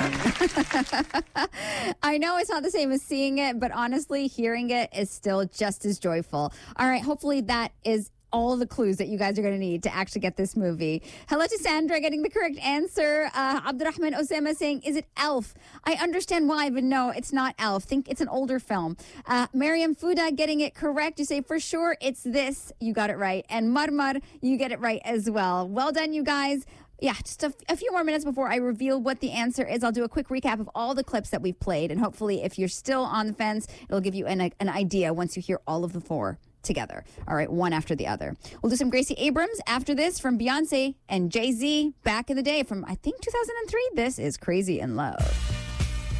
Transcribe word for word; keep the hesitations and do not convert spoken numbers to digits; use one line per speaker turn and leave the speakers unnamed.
I know it's not the same as seeing it, but honestly, hearing it is still just as joyful. All right, hopefully that is all the clues that you guys are going to need to actually get this movie. Hello to Sandra getting the correct answer. Uh, Abdurrahman Osama saying, is it Elf? I understand why, but no, it's not Elf. Think it's an older film. Uh, Mariam Fuda getting it correct. You say, for sure, it's this. You got it right. And Marmar, you get it right as well. Well done, you guys. Yeah, just a, a few more minutes before I reveal what the answer is. I'll do a quick recap of all the clips that we've played. And hopefully, if you're still on the fence, it'll give you an, an idea once you hear all of the four together. All right, one after the other. We'll do some Gracie Abrams after this from Beyonce and Jay-Z back in the day from, I think, two thousand three. This is Crazy in Love.